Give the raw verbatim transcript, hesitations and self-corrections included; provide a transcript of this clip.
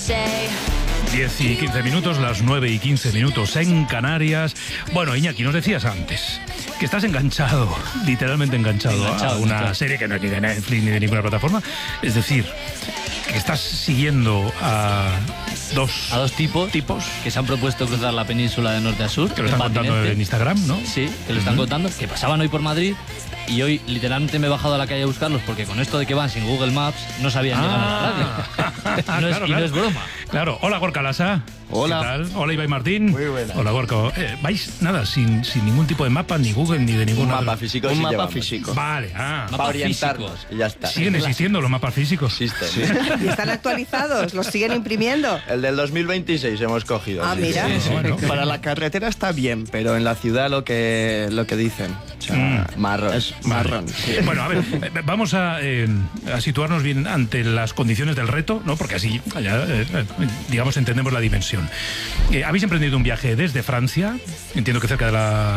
diez y quince minutos, las nueve y quince minutos en Canarias. Bueno, Iñaki, nos decías antes que estás enganchado, literalmente enganchado, enganchado a una enganchado. serie que no es ni de Netflix ni de ninguna plataforma. Es decir, que estás siguiendo a dos, a dos tipos, tipos que se han propuesto cruzar la península de norte a sur. Que lo están contando patinete. En Instagram, ¿no? Sí, que lo están uh-huh. contando, que pasaban hoy por Madrid. Y hoy literalmente me he bajado a la calle a buscarlos porque con esto de que van sin Google Maps no sabían llegar ah, a la radio. no, es, claro, y claro. no es broma. Claro. Hola, Gorka Lasa. Hola. ¿Qué tal? Hola, Ibai Martín. Muy buena. Hola, Gorka. Eh, vais, nada, sin, sin ningún tipo de mapa, ni Google, ni de ningún Un mapa físico. Un sí mapa llevamos. físico. Vale, ah. Para orientarnos físicos. Y ya está. ¿Siguen existiendo los mapas físicos? Existen. Sí. ¿Y están actualizados? ¿Los siguen imprimiendo? El del dos mil veintiséis hemos cogido. Ah, mira. Sí, sí. Bueno. Para la carretera está bien, pero en la ciudad lo que lo que dicen. O sea, mm. Marrón. Es marrón. Vale. Sí. Bueno, a ver, vamos a, eh, a situarnos bien ante las condiciones del reto, ¿no? Porque así, ya, eh, digamos, entendemos la dimensión. Eh, habéis emprendido un viaje desde Francia, entiendo que cerca de la